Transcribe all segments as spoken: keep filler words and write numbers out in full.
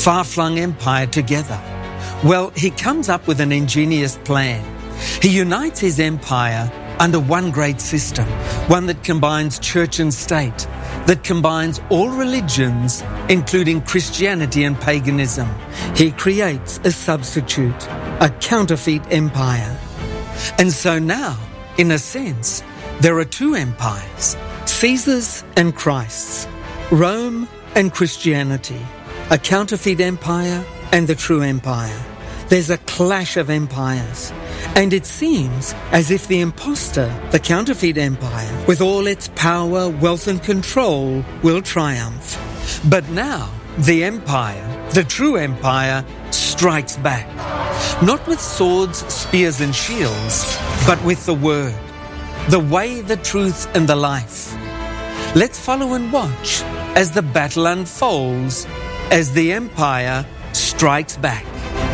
far-flung empire together? Well, he comes up with an ingenious plan. He unites his empire under one great system, one that combines church and state, that combines all religions, including Christianity and paganism. He creates a substitute, a counterfeit empire. And so now, in a sense, there are two empires, Caesar's and Christ's, Rome and Christianity, a counterfeit empire and the true empire. There's a clash of empires. And it seems as if the imposter, the counterfeit empire, with all its power, wealth and control, will triumph. But now, the empire, the true empire, strikes back. Not with swords, spears and shields, but with the word. The way, the truth and the life. Let's follow and watch as the battle unfolds, as the empire strikes back.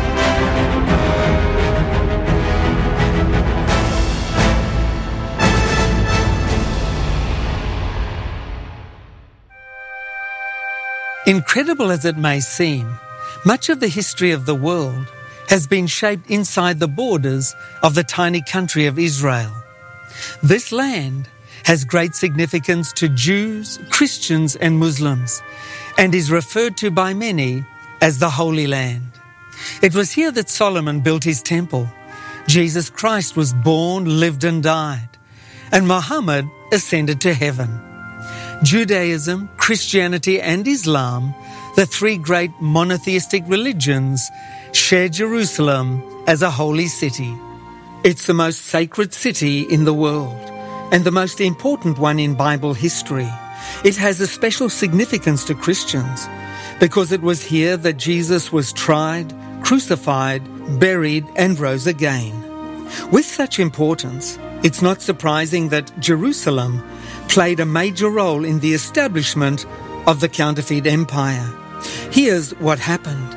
Incredible as it may seem, much of the history of the world has been shaped inside the borders of the tiny country of Israel. This land has great significance to Jews, Christians and Muslims, and is referred to by many as the Holy Land. It was here that Solomon built his temple. Jesus Christ was born, lived and died, and Muhammad ascended to heaven. Judaism, Christianity and Islam, the three great monotheistic religions, share Jerusalem as a holy city. It's the most sacred city in the world and the most important one in Bible history. It has a special significance to Christians because it was here that Jesus was tried, crucified, buried and rose again. With such importance, it's not surprising that Jerusalem played a major role in the establishment of the counterfeit empire. Here's what happened.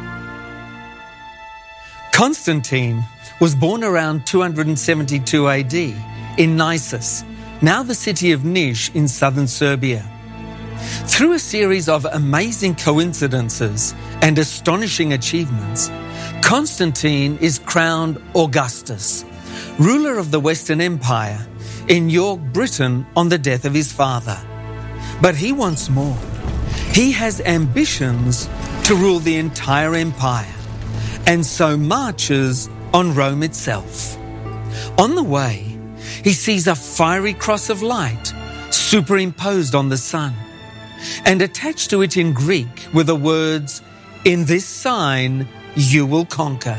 Constantine was born around two hundred seventy-two A D in Nisus, now the city of Niš in southern Serbia. Through a series of amazing coincidences and astonishing achievements, Constantine is crowned Augustus, ruler of the Western Empire, in York, Britain, on the death of his father. But he wants more. He has ambitions to rule the entire empire, and so marches on Rome itself. On the way, he sees a fiery cross of light superimposed on the sun, and attached to it in Greek were the words, "In this sign you will conquer."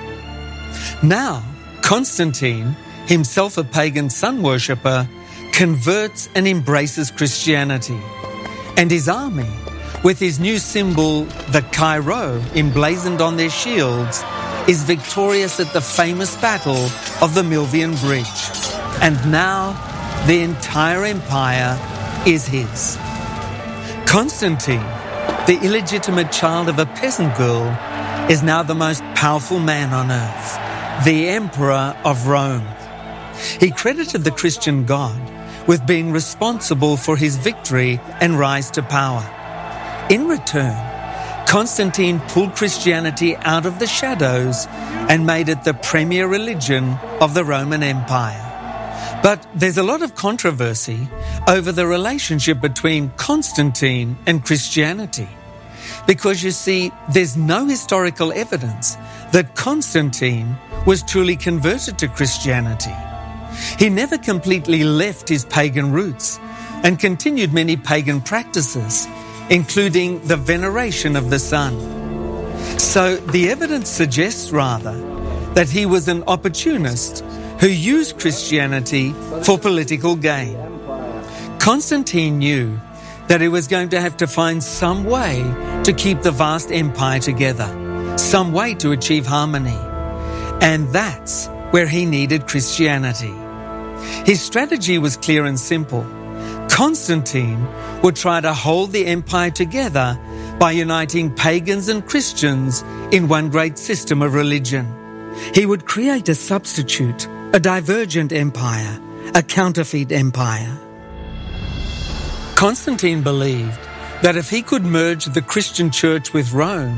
Now, Constantine, himself a pagan sun worshipper, converts and embraces Christianity. And his army, with his new symbol, the Chi Rho, emblazoned on their shields, is victorious at the famous Battle of the Milvian Bridge. And now, the entire empire is his. Constantine, the illegitimate child of a peasant girl, is now the most powerful man on earth, the Emperor of Rome. He credited the Christian God with being responsible for his victory and rise to power. In return, Constantine pulled Christianity out of the shadows and made it the premier religion of the Roman Empire. But there's a lot of controversy over the relationship between Constantine and Christianity. Because you see, there's no historical evidence that Constantine was truly converted to Christianity. He never completely left his pagan roots and continued many pagan practices, including the veneration of the sun. So the evidence suggests rather that he was an opportunist who used Christianity for political gain. Constantine knew that he was going to have to find some way to keep the vast empire together, some way to achieve harmony. And that's where he needed Christianity. His strategy was clear and simple. Constantine would try to hold the empire together by uniting pagans and Christians in one great system of religion. He would create a substitute, a divergent empire, a counterfeit empire. Constantine believed that if he could merge the Christian church with Rome,